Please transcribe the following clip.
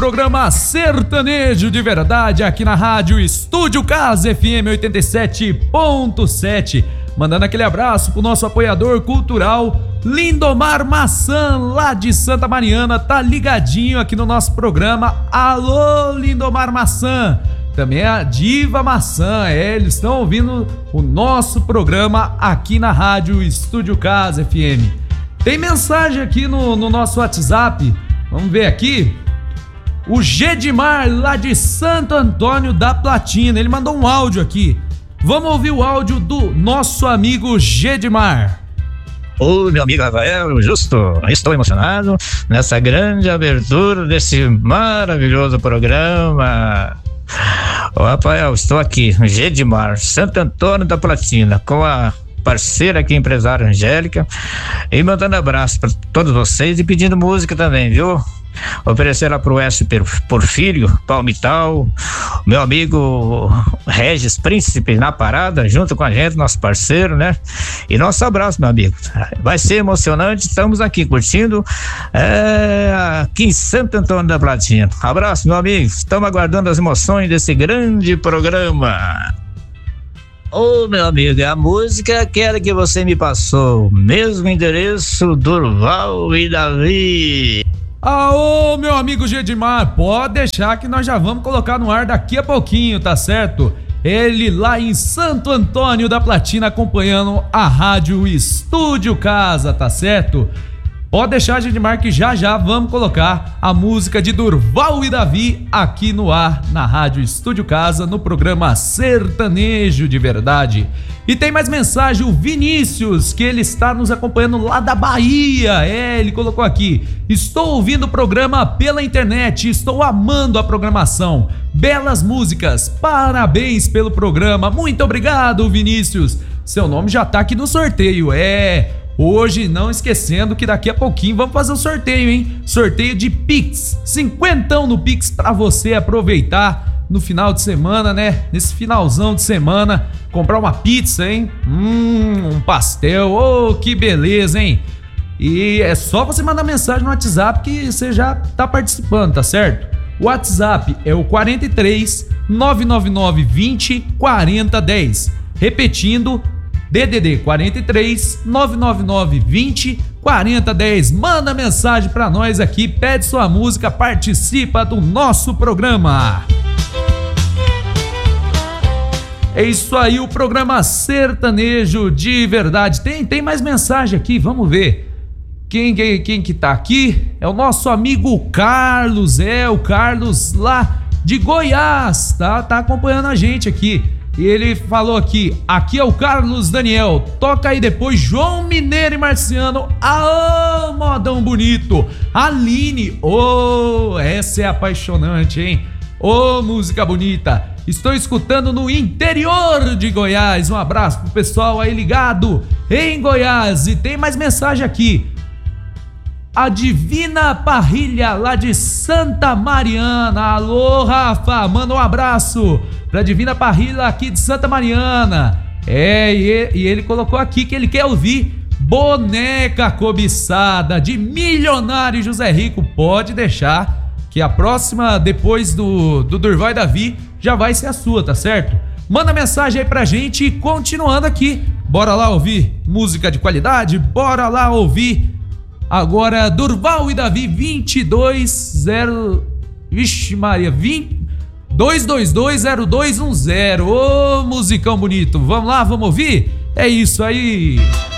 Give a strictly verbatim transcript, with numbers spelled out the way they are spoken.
Programa sertanejo de verdade aqui na rádio Estúdio Casa F M oitenta e sete ponto sete. Mandando aquele abraço pro nosso apoiador cultural Lindomar Maçã, lá de Santa Mariana, tá ligadinho aqui no nosso programa. Alô, Lindomar Maçã. Também a Diva Maçã, é, eles estão ouvindo o nosso programa aqui na rádio Estúdio Casa F M. Tem mensagem aqui no, no nosso WhatsApp, vamos ver aqui. O Gedimar, lá de Santo Antônio da Platina, ele mandou um áudio aqui. Vamos ouvir o áudio do nosso amigo Gedimar. Oi, meu amigo Rafael Justo, estou emocionado nessa grande abertura desse maravilhoso programa. Ô Rafael, estou aqui, Gedimar, Santo Antônio da Platina, com a parceira aqui, empresária Angélica, e mandando abraço para todos vocês e pedindo música também, viu? Oferecer lá pro S. Porfírio, Palmital, meu amigo Regis Príncipe na parada, junto com a gente, nosso parceiro, né? E nosso abraço, meu amigo. Vai ser emocionante, estamos aqui curtindo é, aqui em Santo Antônio da Platina. Abraço, meu amigo. Estamos aguardando as emoções desse grande programa. Ô, oh, meu amigo, é a música aquela que você me passou, mesmo endereço, Durval e Davi. Aô, meu amigo Gedimar, pode deixar que nós já vamos colocar no ar daqui a pouquinho, tá certo? Ele lá em Santo Antônio da Platina acompanhando a rádio Estúdio Casa, tá certo? Pode deixar, Gedimar, que já já vamos colocar a música de Durval e Davi aqui no ar, na rádio Estúdio Casa, no programa Sertanejo de Verdade. E tem mais mensagem, o Vinícius, que ele está nos acompanhando lá da Bahia. É, ele colocou aqui: estou ouvindo o programa pela internet, estou amando a programação, belas músicas, parabéns pelo programa, muito obrigado, Vinícius. Seu nome já tá aqui no sorteio, é... Hoje, não esquecendo que daqui a pouquinho vamos fazer o sorteio, hein? Sorteio de Pix, cinquentão no Pix pra você aproveitar no final de semana, né? Nesse finalzão de semana, comprar uma pizza, hein? Hum, um pastel, oh, que beleza, hein? E é só você mandar mensagem no WhatsApp que você já tá participando, tá certo? O WhatsApp é o quarenta e três, nove nove nove, vinte, quarenta, dez. Repetindo, D D D quarenta e três, nove nove nove, vinte, quarenta, dez. Manda mensagem pra nós aqui, pede sua música, participa do nosso programa. É isso aí, o programa Sertanejo de Verdade. Tem, tem mais mensagem aqui, vamos ver. Quem, quem, quem que tá aqui? É o nosso amigo Carlos, é o Carlos lá de Goiás, tá? Tá acompanhando a gente aqui. E ele falou aqui, aqui é o Carlos Daniel, toca aí depois João Mineiro e Marciano, ah, modão bonito, Aline, oh, essa é apaixonante, hein, oh, música bonita, estou escutando no interior de Goiás, um abraço pro pessoal aí ligado em Goiás. E tem mais mensagem aqui, a Divina Parrilha, lá de Santa Mariana. Alô, Rafa, manda um abraço pra Divina Parrilha aqui de Santa Mariana. É, e, e ele colocou aqui que ele quer ouvir Boneca Cobiçada, de Milionário José Rico. Pode deixar que a próxima, depois do, do Durval e Davi, já vai ser a sua, tá certo? Manda mensagem aí pra gente e continuando aqui, bora lá ouvir música de qualidade, bora lá ouvir agora Durval e Davi vinte e dois zero, vixe Maria, vinte, dois dois dois zero dois um zero. Ô, musicão bonito, vamos lá, vamos ouvir? É isso aí.